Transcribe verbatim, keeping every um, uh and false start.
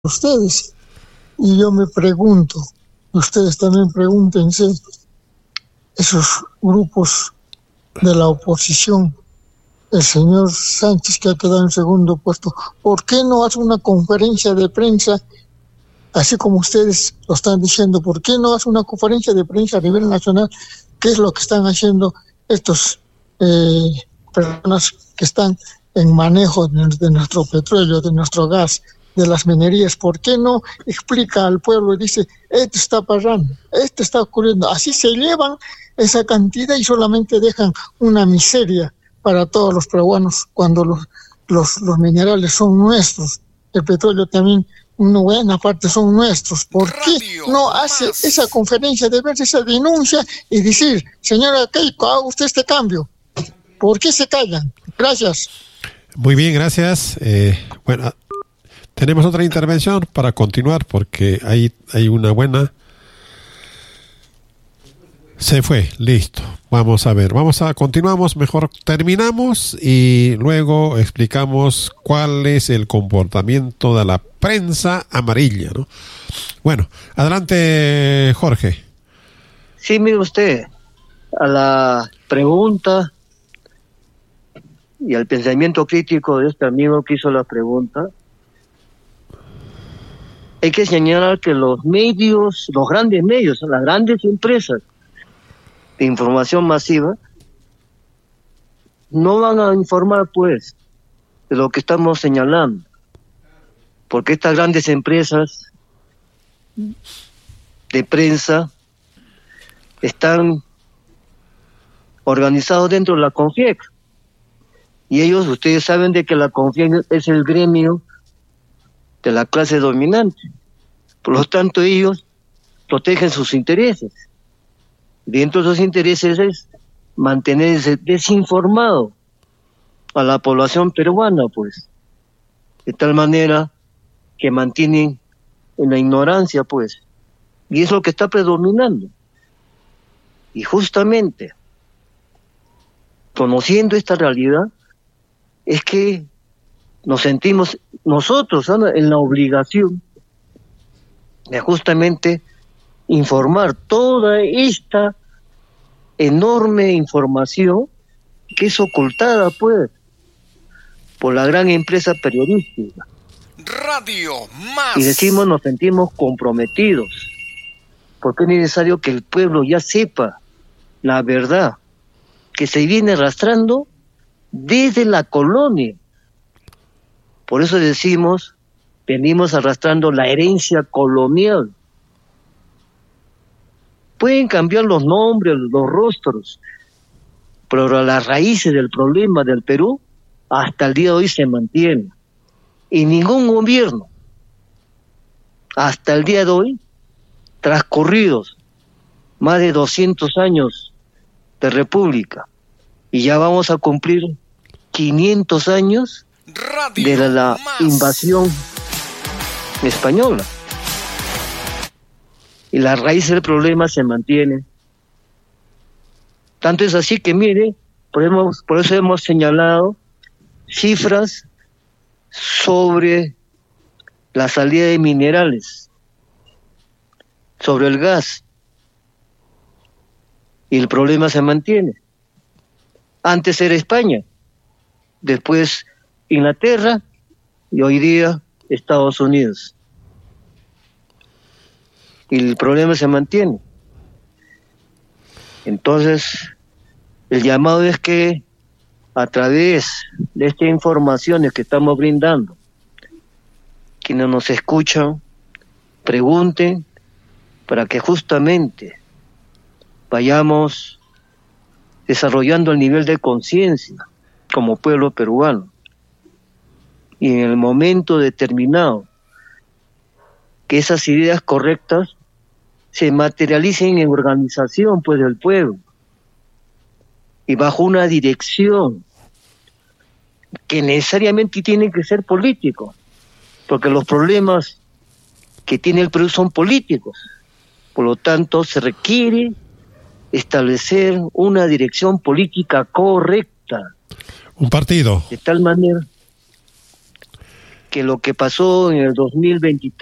ustedes. Y yo me pregunto, ustedes también pregúntense, esos grupos de la oposición, el señor Sánchez, que ha quedado en segundo puesto, ¿por qué no hace una conferencia de prensa, así como ustedes lo están diciendo? ¿Por qué no hace una conferencia de prensa a nivel nacional? ¿Qué es lo que están haciendo estos eh, personas que están en manejo de, de nuestro petróleo, de nuestro gas, de las minerías? ¿Por qué no explica al pueblo y dice, esto está pasando, esto está ocurriendo? Así se llevan esa cantidad y solamente dejan una miseria para todos los peruanos cuando los, los, los minerales son nuestros. El petróleo también, una buena parte son nuestros. ¿Por qué no hace esa conferencia de ver esa denuncia y decir, señora Keiko, haga usted este cambio? ¿Por qué se callan? Gracias. Muy bien, gracias. Eh, bueno, tenemos otra intervención para continuar porque hay, hay una buena. Se fue, listo. Vamos a ver, vamos a continuamos, mejor terminamos y luego explicamos cuál es el comportamiento de la prensa amarilla, ¿no? Bueno, adelante, Jorge. Sí, mire usted, a la pregunta y al pensamiento crítico de este amigo que hizo la pregunta, hay que señalar que los medios, los grandes medios, las grandes empresas de información masiva, no van a informar, pues, de lo que estamos señalando, porque estas grandes empresas de prensa están organizados dentro de la CONFIEC, y ellos, ustedes saben de que la CONFIEC es el gremio de la clase dominante, por lo tanto ellos protegen sus intereses. Dentro de esos intereses es mantenerse desinformado a la población peruana, pues, de tal manera que mantienen en la ignorancia, pues, y es lo que está predominando. Y justamente, conociendo esta realidad, es que nos sentimos nosotros ¿no? en la obligación de justamente informar toda esta enorme información que es ocultada, pues, por la gran empresa periodística. Radio Más. Y decimos, nos sentimos comprometidos, porque es necesario que el pueblo ya sepa la verdad que se viene arrastrando desde la colonia. Por eso decimos, venimos arrastrando la herencia colonial. Pueden cambiar los nombres, los rostros, pero las raíces del problema del Perú hasta el día de hoy se mantienen. Y ningún gobierno, hasta el día de hoy, transcurridos más de doscientos años de república, y ya vamos a cumplir quinientos años de la, la invasión española. Y la raíz del problema se mantiene. Tanto es así que, mire, por, hemos, por eso hemos señalado cifras sobre la salida de minerales, sobre el gas, y el problema se mantiene. Antes era España, después Inglaterra y hoy día Estados Unidos. Y el problema se mantiene. Entonces, el llamado es que a través de estas informaciones que estamos brindando, quienes nos escuchan, pregunten para que justamente vayamos desarrollando el nivel de conciencia como pueblo peruano. Y en el momento determinado, que esas ideas correctas se materialicen en organización, pues, del pueblo, y bajo una dirección que necesariamente tiene que ser político, porque los problemas que tiene el Perú son políticos. Por lo tanto, se requiere establecer una dirección política correcta. Un partido. De tal manera, que lo que pasó en el dos mil veintitrés